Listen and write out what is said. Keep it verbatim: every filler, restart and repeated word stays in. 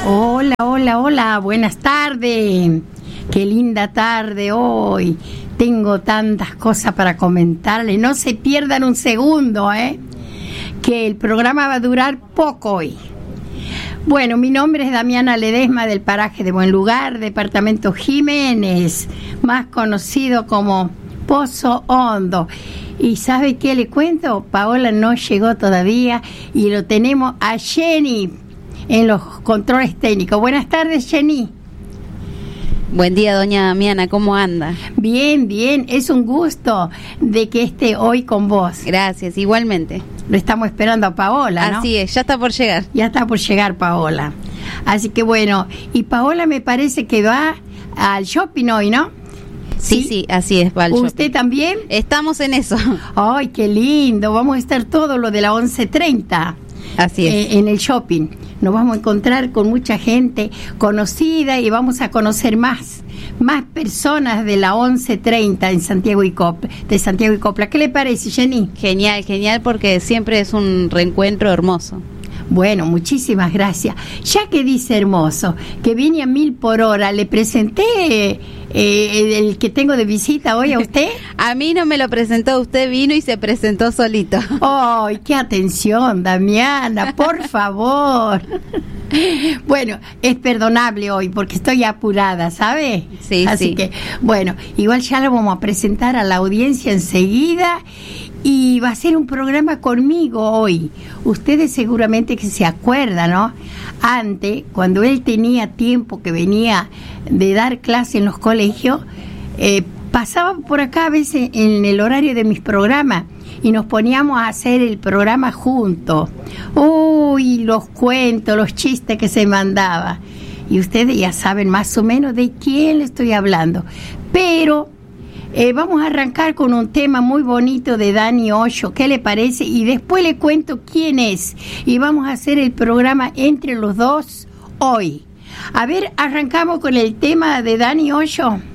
Hola, hola, hola, buenas tardes. Qué linda tarde hoy. Tengo tantas cosas para comentarles. No se pierdan un segundo, ¿eh? Que el programa va a durar poco hoy. Bueno, mi nombre es Damiana Ledesma del paraje de Buen Lugar, departamento Jiménez, más conocido como Pozo Hondo. ¿Y sabe qué le cuento? Paola no llegó todavía y lo tenemos a Jenny en los controles técnicos. Buenas tardes, Jenny. Buen día, doña Damiana, ¿cómo anda? Bien, bien, es un gusto de que esté hoy con vos. Gracias, igualmente. Lo estamos esperando a Paola, ¿no? Así es, ya está por llegar. Ya está por llegar Paola. Así que bueno, y Paola me parece que va al shopping hoy, ¿no? Sí, sí, sí, así es, va al ¿Usted shopping. también? Estamos en eso. Ay, qué lindo, vamos a estar todo lo de la once treinta. Así es. Eh, en el shopping. Nos vamos a encontrar con mucha gente conocida y vamos a conocer más, más personas de la once treinta en Santiago y Copla, de Santiago y Copla. ¿Qué le parece, Jenny? Genial, genial, porque siempre es un reencuentro hermoso. Bueno, muchísimas gracias. Ya que dice hermoso, que viene a mil por hora, ¿le presenté eh, el que tengo de visita hoy a usted? A mí no me lo presentó, usted vino y se presentó solito. ¡Ay, qué atención, Damiana, por favor! Bueno, es perdonable hoy porque estoy apurada, ¿sabe? Sí, Así sí. que, bueno, igual ya lo vamos a presentar a la audiencia enseguida. Y va a ser un programa conmigo hoy. Ustedes seguramente que se acuerdan, ¿no? Antes, cuando él tenía tiempo que venía de dar clase en los colegios, eh, pasaba por acá a veces en el horario de mis programas y nos poníamos a hacer el programa juntos. Uy, los cuentos, los chistes que se mandaba. Y ustedes ya saben más o menos de quién le estoy hablando. Pero... Eh, vamos a arrancar con un tema muy bonito de Dani Hoyo, ¿qué le parece? Y después le cuento quién es. Y vamos a hacer el programa entre los dos hoy. A ver, arrancamos con el tema de Dani Hoyo.